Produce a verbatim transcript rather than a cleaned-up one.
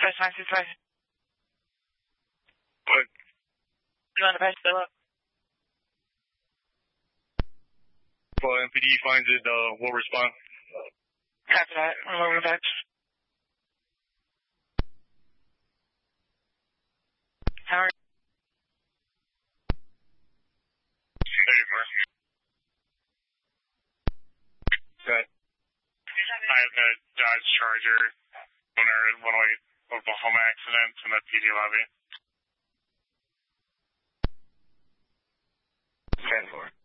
Manifest nine six five. What? You want to patch that up? Well, M P D finds it, uh, we'll respond. After that, we're moving the patch. How are you? Hey, Marcy. Good. I have a Dodge Charger owner in one oh eight Oklahoma accident in the P D lobby. ten four.